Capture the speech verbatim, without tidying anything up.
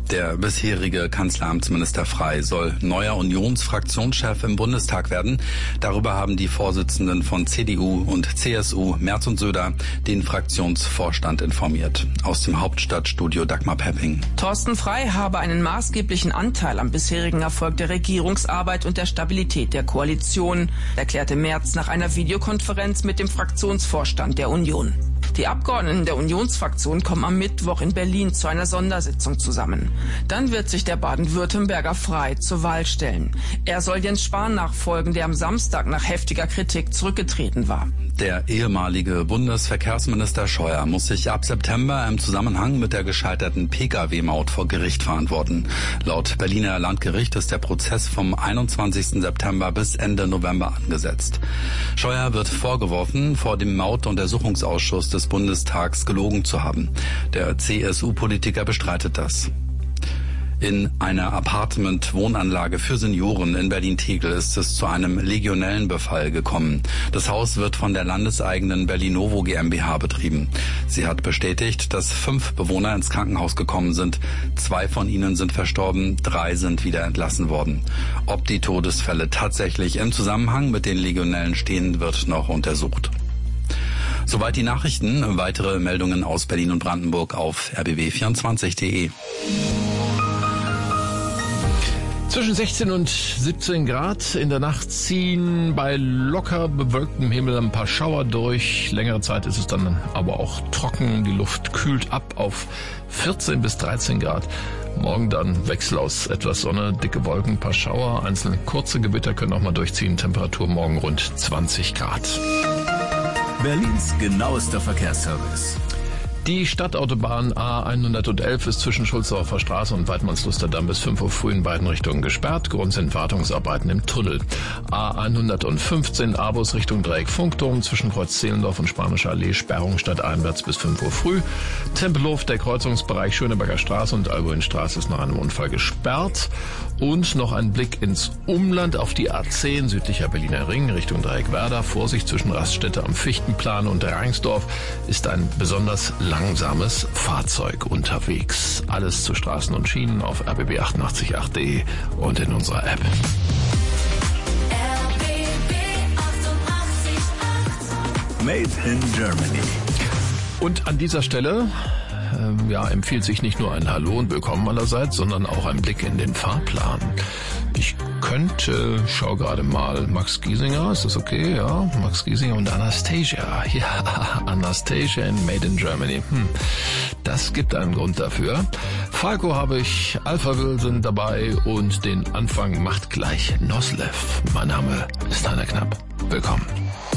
Der bisherige Kanzleramtsminister Frey soll neuer Unionsfraktionschef im Bundestag werden. Darüber haben die Vorsitzenden von C D U und C S U, Merz und Söder, den Fraktionsvorstand informiert. Aus dem Hauptstadtstudio Dagmar Pepping. Thorsten Frey habe einen maßgeblichen Anteil am bisherigen Erfolg der Regierungsarbeit und der Stabilität der Koalition, erklärte Merz nach einer Videokonferenz mit dem Fraktionsvorstand der Union. Die Abgeordneten der Unionsfraktion kommen am Mittwoch in Berlin zu einer Sondersitzung zusammen. Dann wird sich der Baden-Württemberger Frey zur Wahl stellen. Er soll Jens Spahn nachfolgen, der am Samstag nach heftiger Kritik zurückgetreten war. Der ehemalige Bundesverkehrsminister Scheuer muss sich ab September im Zusammenhang mit der gescheiterten Pkw-Maut vor Gericht verantworten. Laut Berliner Landgericht ist der Prozess vom einundzwanzigsten September bis Ende November angesetzt. Scheuer wird vorgeworfen, vor dem Mautuntersuchungsausschuss des Bundestags gelogen zu haben. Der C S U-Politiker bestreitet das. In einer Apartment-Wohnanlage für Senioren in Berlin-Tegel ist es zu einem Legionellenbefall gekommen. Das Haus wird von der landeseigenen Berlinovo GmbH betrieben. Sie hat bestätigt, dass fünf Bewohner ins Krankenhaus gekommen sind. Zwei von ihnen sind verstorben, drei sind wieder entlassen worden. Ob die Todesfälle tatsächlich im Zusammenhang mit den Legionellen stehen, wird noch untersucht. Soweit die Nachrichten. Weitere Meldungen aus Berlin und Brandenburg auf r b b vierundzwanzig punkt d e. Zwischen sechzehn und siebzehn Grad. In der Nacht ziehen bei locker bewölktem Himmel ein paar Schauer durch. Längere Zeit ist es dann aber auch trocken. Die Luft kühlt ab auf vierzehn bis dreizehn Grad. Morgen dann Wechsel aus etwas Sonne, dicke Wolken, ein paar Schauer. Einzelne kurze Gewitter können auch mal durchziehen. Temperatur morgen rund zwanzig Grad. Berlins genauester Verkehrsservice. Die Stadtautobahn A hundertelf ist zwischen Schulzdorfer Straße und Weidmannslusterdamm bis fünf Uhr früh in beiden Richtungen gesperrt. Grund sind Wartungsarbeiten im Tunnel. A hundertfünfzehn A-Bus Richtung Dreieck Funkturm zwischen Kreuz Zehlendorf und Spanische Allee, Sperrung stadteinwärts bis fünf Uhr früh. Tempelhof, der Kreuzungsbereich Schöneberger Straße und Albuinstraße ist nach einem Unfall gesperrt. Und noch ein Blick ins Umland auf die A zehn, südlicher Berliner Ring, Richtung Dreieck Werder. Vorsicht, zwischen Raststätte am Fichtenplan und Rangsdorf ist ein besonders langsames Fahrzeug unterwegs. Alles zu Straßen und Schienen auf r b b achtundachtzig Punkt acht punkt d e und in unserer App. R B B achtundachtzig Punkt acht. Made in Germany. Und an dieser Stelle äh, ja, empfiehlt sich nicht nur ein Hallo und Willkommen allerseits, sondern auch ein Blick in den Fahrplan. Ich könnte, schau gerade mal, Max Giesinger, ist das okay? Ja, Max Giesinger und Anastasia. Ja, Anastasia in Made in Germany. Hm, das gibt einen Grund dafür. Falco habe ich, Alphaville sind dabei und den Anfang macht gleich Noslev. Mein Name ist Heiner Knapp. Willkommen.